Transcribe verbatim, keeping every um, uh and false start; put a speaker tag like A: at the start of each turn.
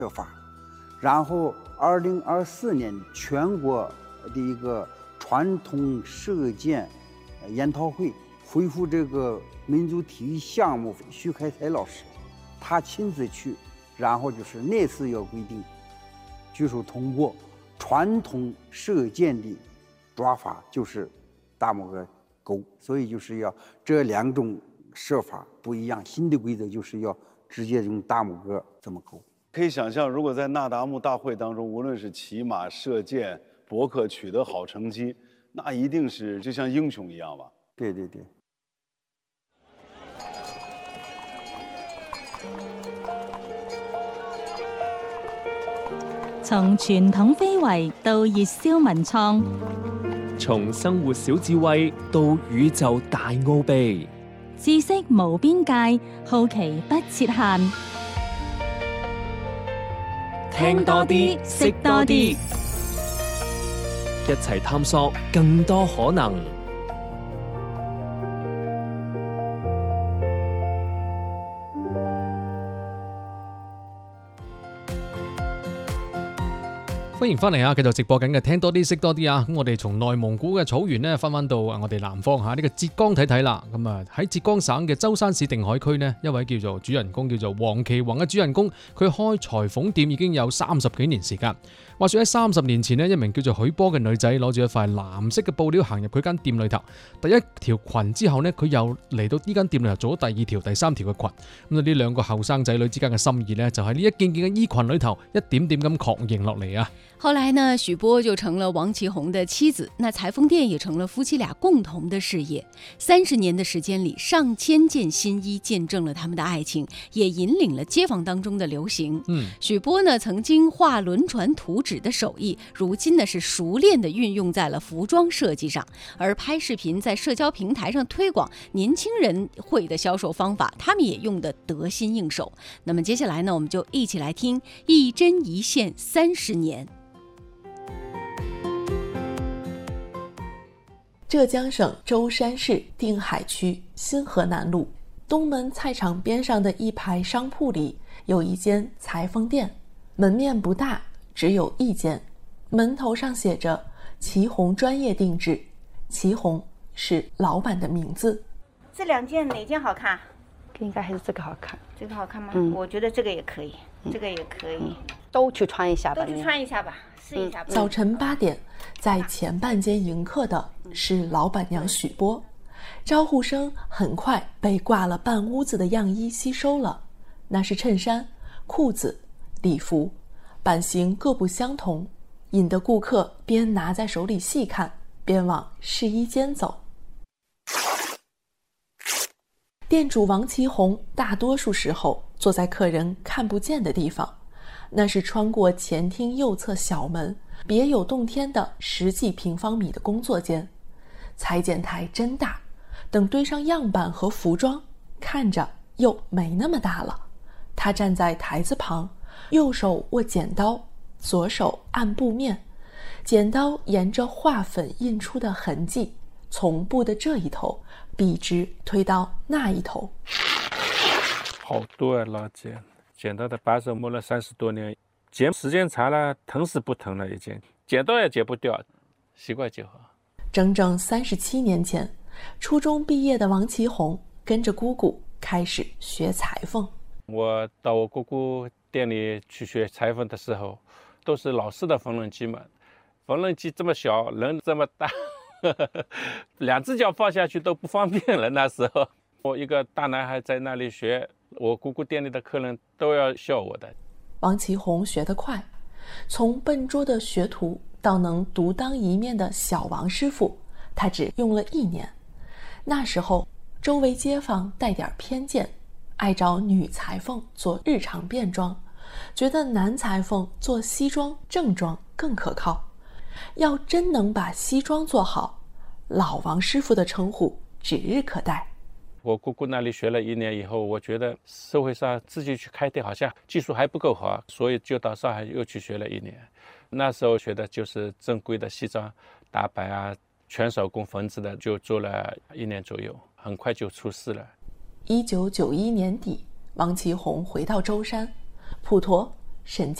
A: 设法。然后二零二四年全国的一个传统射箭研讨会恢复这个民族体育项目，徐开才老师他亲自去，然后就是那次要规定举手通过，传统射箭的抓法就是大拇哥勾，所以就是要这两种射法不一样，新的规则就是要直接用大拇哥这么勾。
B: 可以想象，如果在那达慕大会当中，无论是骑马、射箭、博客取得好成绩，那一定是就像英雄一样吧？
A: 对对对。
C: 從傳統非遺到熱銷文創，
D: 從生活小智慧到宇宙大奧秘，
C: 知識無邊界，好奇不設限。
D: 聽多啲，識多啲，一齊探索更多可能。
E: 歡迎翻嚟啊！繼續直播緊嘅聽多啲識多啲啊！咁我哋從內蒙古嘅草原呢，翻翻到我哋南方嚇呢個浙江睇睇啦。咁啊喺浙江省嘅舟山市定海區呢，一位叫做主人公叫做黃其宏嘅主人公，佢開裁縫店已經有三十幾年時間。話說喺三十年前呢，一名叫做許波嘅女仔攞住一塊藍色嘅布料行入佢間店裏頭，第一條裙之後呢，佢又嚟到呢間店裏頭做咗第二條、第三條嘅裙。咁啊呢兩個後生仔女之間嘅心意呢，就喺呢一件件嘅衣裙裏頭一點點咁確認落嚟啊！
F: 後來呢，許波就成了王其宏的妻子，那裁縫店也成了夫妻倆共同的事業。三十年的時間裡，上千件新衣見證了他們的愛情，也引領了街坊當中的流行。嗯，許波呢曾經畫輪船圖紙的手藝，如今呢是熟練的運用在了服裝設計上。而拍視頻在社交平台上推廣年輕人會的銷售方法，他們也用得得心應手。那麼接下來呢，我們就一起來聽一針一線三十年。
G: 浙江省舟山市定海區新河南路東門菜場邊上的一排商鋪裡，有一間裁縫店，門面不大，只有一間，門頭上寫着其宏專業定製，其宏是老闆的名字。
H: 這兩件哪件好看？
I: 應該還是這個好看。
H: 這個好看嗎？
I: 嗯，
H: 我覺得這個也可以，這個也可以，
I: 嗯，都去穿一下吧，
H: 都去穿一下吧，試一下吧。
G: 早晨八點，在前半間迎客的是老闆娘許波，招呼聲很快被掛了半屋子的樣衣吸收了。那是襯衫、褲子、禮服，版型各不相同，引得顧客邊拿在手裡細看，邊往試衣間走。店主王其宏大多數時候坐在客人看不見的地方，那是穿過前廳右側小門，別有洞天的十幾平方米的工作間。裁剪台真大，等堆上樣板和服裝，看着又沒那麼大了。他站在台子旁，右手握剪刀，左手按布面，剪刀沿着畫粉印出的痕跡，從布的這一頭筆直推到那一頭。
J: 好多啊，老剪，剪刀的把手磨了三十多年，剪時間長了，疼是不疼了，已經剪刀也剪不掉，習慣就好。
G: 整整三十七年前，初中畢業的王其宏跟着姑姑開始學裁縫。
J: 我到我姑姑店裡去學裁縫的時候，都是老式的縫紉機嘛，縫紉機這麼小，人這麼大，呵呵，兩隻腳放下去都不方便了。那時候我一個大男孩在那裡學，我姑姑店裡的客人都要笑我的。
G: 王其宏學得快，從笨拙的學徒到能獨當一面的小王師傅，他只用了一年。那時候周圍街坊帶點偏見，愛找女裁縫做日常便裝，覺得男裁縫做西裝正裝更可靠。要真能把西裝做好，老王師傅的稱呼指日可待。
J: 我姑姑那裡學了一年以後，我覺得社會上自己去開店好像技術還不夠好，所以就到上海又去學了一年。那時候學的就是正規的西裝打版啊，全手工縫製的，就做了一年左右，很快就出師了。
G: 一九九一年底，王其宏回到舟山，普陀沈